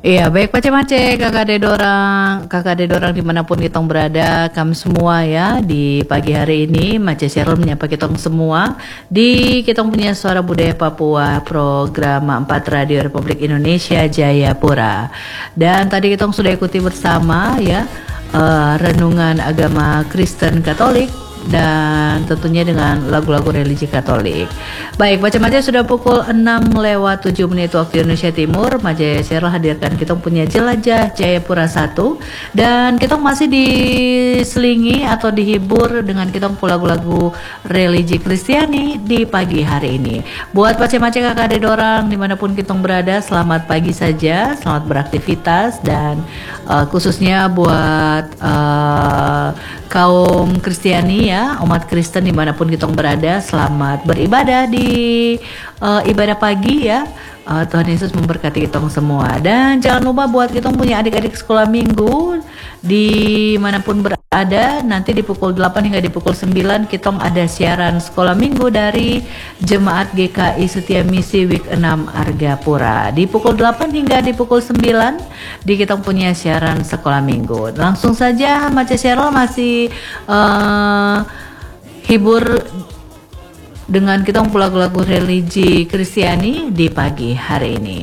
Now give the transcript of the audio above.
Iya, baik Pace-Mace, kakak dedorang dimanapun kita berada, kami semua ya di pagi hari ini, Mace Cheryl menyapa kita semua di kita punya Suara Budaya Papua, program 4 Radio Republik Indonesia Jayapura. Dan tadi kita sudah ikuti bersama ya renungan agama Kristen Katolik dan tentunya dengan lagu-lagu religi Katolik. Baik, Mace sudah pukul 6:07 waktu Indonesia Timur. Mace Cheryl hadirkan kita punya Jelajah Jayapura 1 dan kita masih diselingi atau dihibur dengan kita lagu-lagu religi Kristiani di pagi hari ini. Buat Mace kakak adik orang dimanapun kita berada, selamat pagi saja, selamat beraktivitas dan khususnya buat kaum Kristiani ya, umat Kristen dimanapun kita berada, selamat beribadah di ibadah pagi ya. Tuhan Yesus memberkati kita semua. Dan jangan lupa buat kita punya adik-adik sekolah minggu dimanapun berada, nanti di pukul 8 hingga di pukul 9 kita ada siaran sekolah minggu dari Jemaat GKI Setia Misi Week 6 Argapura. Di pukul 8 hingga di pukul 9 di kita punya siaran sekolah minggu. Langsung saja Mace Cheryl masih hibur dengan kita lagu-lagu religi Kristiani di pagi hari ini.